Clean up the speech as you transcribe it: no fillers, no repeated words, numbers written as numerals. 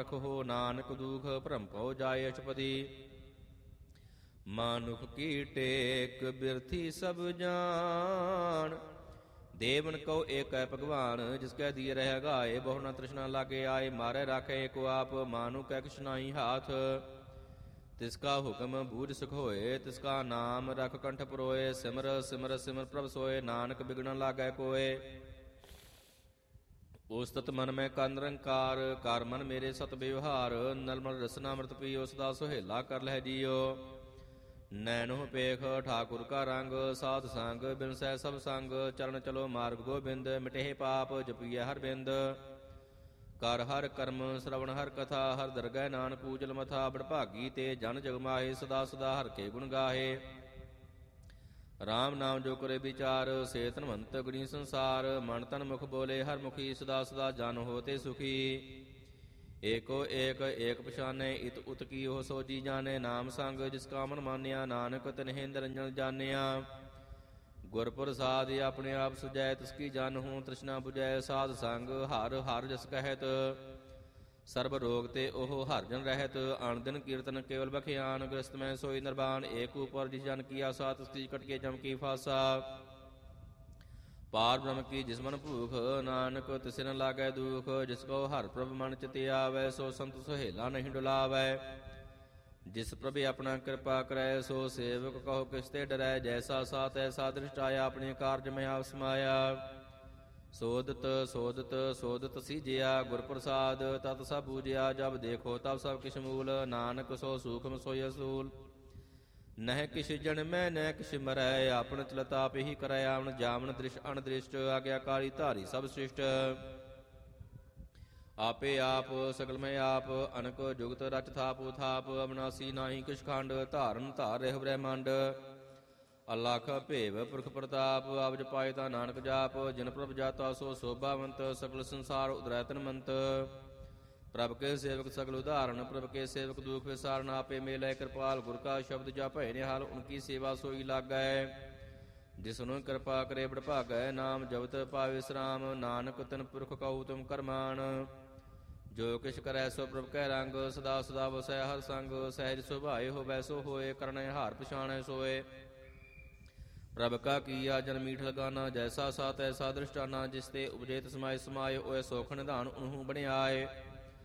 ਰਖੋ ਨਾਨਕ ਦੁਖ ਭਰਮ ਭਉ ਜਾਏ ਅਸ਼ਪਤੀ। ਮਾਨੁਖ ਕੀ ਟੇਕ ਬਿਰਥੀ ਸਭ ਜਾਣ, ਦੇਵਨ ਕਉ ਏਕ ਹੈ ਭਗਵਾਨ। ਜਿਸ ਕੈ ਦੀਏ ਰਹਿ ਗਾਏ, ਬਹੁ ਨ ਤ੍ਰਿਸ਼ਨਾ ਲਾਗੇ ਆਏ। ਮਾਰੇ ਰਾਖੇ ਏਕੋ ਆਪ, ਮਾਨੁ ਕੈ ਕਿਛ ਨਾਹੀ ਹਾਥ। ਤਿਸ ਕਾ ਹੁਕਮ ਬੂਝ ਸਿਖ ਹੋਏ, ਤਿਸ ਕਾ ਨਾਮ ਰਖ ਕੰਠ ਪਰੋਏ। ਸਿਮਰ ਸਿਮਰ ਸਿਮਰ ਪ੍ਰਭ ਸੋਏ, ਨਾਨਕ ਬਿਗੜਨ ਲਾਗੈ ਕੋਏ। ਉਸਤਤ ਮਨ ਮੈਂ ਕਾ ਨਿਰੰਕਾਰ, ਕਰ ਮਨ ਮੇਰੇ ਸਤ ਬਿਵਹਾਰ। ਨਲਮਲ ਰਸਨਾ ਅੰਮ੍ਰਿਤ ਪੀਓ, ਸਦਾ ਸੁਹੇਲਾ ਕਰ ਲਹਿ ਜੀਓ। ਨੈਣੋ ਪੇਖ ਠਾਕੁਰ ਕਾ ਰੰਗ, ਸਾਧ ਸੰਗ ਬਿਨਸੈ ਸਭ ਸੰਗ। ਚਰਨ ਚਲੋ ਮਾਰਗ ਗੋਬਿੰਦ, ਮਿਟੇ ਪਾਪ ਜਪੀਐ ਹਰ ਬਿੰਦ। ਕਰ ਹਰ ਕਰਮ ਸ਼ਰਵਣ ਹਰ ਕਥਾ, ਹਰ ਦਰਗਹਿ ਨਾਨਕ ਪੂਜਲ ਮਥਾ। ਬੜਭਾਗੀ ਤੇ ਜਨ ਜਗ ਮਾਹੇ, ਸਦਾ ਸਦਾ ਹਰ ਕੇ ਗੁਣ ਗਾਹੇ। ਰਾਮ ਨਾਮ ਜੋ ਕਰੇ ਵਿਚਾਰ, ਸੇ ਧਨਵੰਤ ਗੁਣੀ ਸੰਸਾਰ। ਮਨ ਤਨ ਮੁਖ ਬੋਲੇ ਹਰ ਮੁਖੀ, ਸਦਾ ਸਦਾ ਜਨ ਹੋਤੇ ਸੁਖੀ। ਏਕੋ ਏਕ ਏਕ ਪਛਾਨੈ, ਇਤ ਉਤ ਕੀ ਉਹ ਸੋ ਜੀ ਜਾਣੈ। ਨਾਮ ਸੰਗ ਜਿਸ ਕਾ ਮਨ ਮਾਨਿਆ, ਨਾਨਕ ਤਿਨਹਿ ਨਿਰੰਜਨ ਜਾਣਿਆ। ਗੁਰ ਪ੍ਰਸਾਦਿ ਆਪਣੇ ਆਪ ਸੁਜੈ, ਤਿਸ ਕੀ ਜਾਣਹੁ ਤ੍ਰਿਸ਼ਨਾ ਬੁਝੈ। ਸਾਧ ਸੰਗ ਹਰ ਹਰ ਜਸ ਕਹਿਤ, ਸਰਬ ਰੋਗ ਤੇ ਉਹ ਹਰ ਜਨ ਰਹਿਤ। ਅਣ ਦਿਨ ਕੀਰਤਨ ਕੇਵਲ ਬਖਿਆਨ, ਗ੍ਰਸਤ ਮੈਂ ਸੋਈ ਨਿਰਵਾਨ। ਏਕ ਉਪਰ ਜਿਸ ਜਨ ਕੀ ਆਸਾ, ਤਿਸ ਕੀ ਕਟਕੇ ਜਮ ਕੀ ਫਾਸਾ। ਪਾਰ ਬ੍ਰਹਮ ਕੀ ਜਿਸ ਮਨ ਭੂਖ, ਨਾਨਕ ਤਿਸੇ ਨ ਲਾਗੈ ਦੁਖ। ਜਿਸ ਕੋ ਹਰ ਪ੍ਰਭ ਮਨ ਚਿਤਿ ਆਵੈ, ਸੋ ਸੰਤ ਸੁਹੇਲਾ ਨਹੀਂ ਡੁਲਾਵੈ। ਜਿਸ ਪ੍ਰਭ ਆਪਣਾ ਕਿਰਪਾ ਕਰੈ, ਸੋ ਸੇਵਕ ਕਹੋ ਕਿਸ ਤੇ ਡਰੈ। ਜੈਸਾ ਸਾਤ ਐਸਾ ਦ੍ਰਿਸ਼ਟਾਇਆ, ਆਪਣੇ ਕਾਰਜ ਮੈਂ ਆਪ ਸਮਾਇਆ। ਸੋਦਤ ਸੋਦਤ ਸੋਦਤ ਸੀਜਿਆ, ਗੁਰ ਪ੍ਰਸਾਦ ਤਤ ਸਭ ਬੂਝਿਆ। ਜਬ ਦੇਖੋ ਤਬ ਸਭ ਕਿਛ ਮੂਲ, ਨਾਨਕ ਸੋ ਸੂਖਮ ਸੋਈ ਅਸੂਲ। ਨਹਿ ਕਿਛ ਜਨਮੈ ਨਹਿ ਕਿਛ ਮਰੈ, ਆਪਨ ਚਲਤ ਆਪ ਹੀ ਕਰੈ। ਆਵਣ ਜਾਵਣ ਦ੍ਰਿਸ਼ ਅਣਦ੍ਰਿਸ਼ਟ, ਆਗਿਆਕਾਰੀ ਧਾਰੀ ਸਭ ਸ੍ਰਿਸ਼ਟ। ਆਪੇ ਆਪ ਸਗਲ ਮੈਂ ਆਪ, ਅਨਕ ਜੁਗਤ ਰਚ ਥਾਪ ਥਾਪ। ਅਬਨਾਸੀ ਨਾਹੀ ਕਿਛ ਖੰਡ, ਧਾਰਨ ਧਾਰ ਰਹਿ ਬ੍ਰਹਮੰਡ। ਅਲਖ ਭੇਵ ਪੁਰਖ ਪ੍ਰਤਾਪ, ਆਪ ਜਪਾਏ ਤਾ ਨਾਨਕ ਜਾਪ। ਜਿਨ ਪ੍ਰਭ ਜਾਤਾ ਸੋ ਸੋਭਾਵੰਤ, ਸਗਲ ਸੰਸਾਰ ਉਦਰੈ ਤਨਮੰਤ। ਪ੍ਰਭ ਕੇ ਸੇਵਕ ਸਗਲ ਉਦਾਹਰਣ, ਪ੍ਰਭ ਕੇ ਸੇਵਕ ਦੁਖ ਵਿਸਾਰਨ। ਆਪੇ ਮੇਲੇ ਕਿਰਪਾਲ, ਗੁਰ ਕਾ ਸ਼ਬਦ ਜਪੈ ਨਿਹਾਲ। ਉਨਕੀ ਸੇਵਾ ਸੋਈ ਲਾਗੈ, ਜਿਸਨੂੰ ਕਿਰਪਾ ਕਰੇ ਬੜਭਾਗੈ। ਨਾਮ ਜਪਤ ਪਾਵੇ ਵਿਸਰਾਮ, ਨਾਨਕ ਤਿਨ ਪੁਰਖ ਕਉ ਤੁਮ ਕਰਮਾਨ। ਜੋ ਕਿਛ ਕਰੈ ਸੋ ਪ੍ਰਭ ਕੈ ਰੰਗ, ਸਦਾ ਸਦਾ ਵਸੈ ਹਰ ਸੰਗ। ਸਹਿਜ ਸੁਭਾਏ ਹੋਵੈ ਸੋ ਹੋਏ, ਕਰਨੈ ਹਾਰ ਪਛਾਣੈ ਸੋਏ। ਪ੍ਰਭ ਕਾ ਕੀਆ ਜਨ ਮੀਠ ਲਗਾਨਾ, ਜੈਸਾ ਸਾਤ ਐਸਾ ਦ੍ਰਿਸ਼ਟਾਨਾ। ਜਿਸ ਤੇ ਉਪਜੇ ਤਿਸ ਮਾਇ ਸਮਾਏ, ਓਏ ਸੋਖ ਨਿਧਾਨ ਉਨਹੂ ਬਣਿਆਏ।